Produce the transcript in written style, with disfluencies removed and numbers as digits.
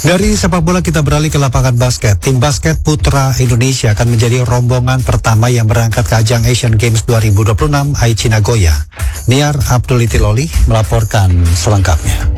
Dari sepak bola kita beralih ke lapangan basket. Tim basket putra Indonesia akan menjadi rombongan pertama yang berangkat ke ajang Asian Games 2026 Aichi Nagoya. Niar Abduliti Loli melaporkan selengkapnya.